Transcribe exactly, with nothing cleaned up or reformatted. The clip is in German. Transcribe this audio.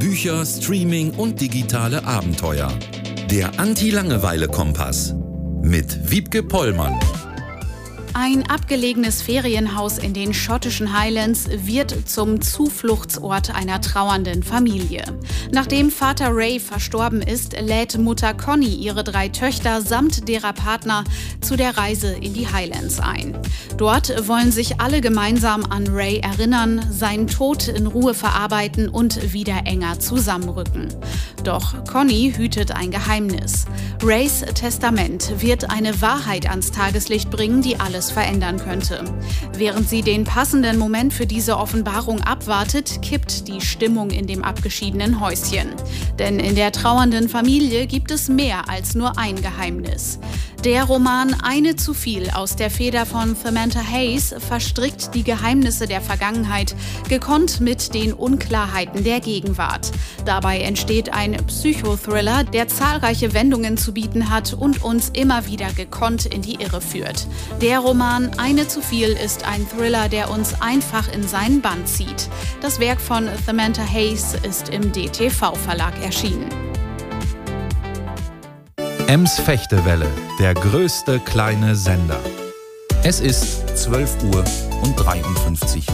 Bücher, Streaming und digitale Abenteuer. Der Anti-Langeweile-Kompass mit Wiebke Pollmann. Ein abgelegenes Ferienhaus in den schottischen Highlands wird zum Zufluchtsort einer trauernden Familie. Nachdem Vater Ray verstorben ist, lädt Mutter Connie ihre drei Töchter samt derer Partner zu der Reise in die Highlands ein. Dort wollen sich alle gemeinsam an Ray erinnern, seinen Tod in Ruhe verarbeiten und wieder enger zusammenrücken. Doch Connie hütet ein Geheimnis. Rays Testament wird eine Wahrheit ans Tageslicht bringen, die alles verändern könnte. Während sie den passenden Moment für diese Offenbarung abwartet, kippt die Stimmung in dem abgeschiedenen Häuschen. Denn in der trauernden Familie gibt es mehr als nur ein Geheimnis. Der Roman Eine zu viel aus der Feder von Samantha Hayes verstrickt die Geheimnisse der Vergangenheit, gekonnt mit den Unklarheiten der Gegenwart. Dabei entsteht ein Psychothriller, der zahlreiche Wendungen zu bieten hat und uns immer wieder gekonnt in die Irre führt. Der Roman Eine zu viel ist ein Thriller, der uns einfach in seinen Bann zieht. Das Werk von Samantha Hayes ist im D T V-Verlag erschienen. Ems Fechtewelle, der größte kleine Sender. Es ist zwölf Uhr und dreiundfünfzig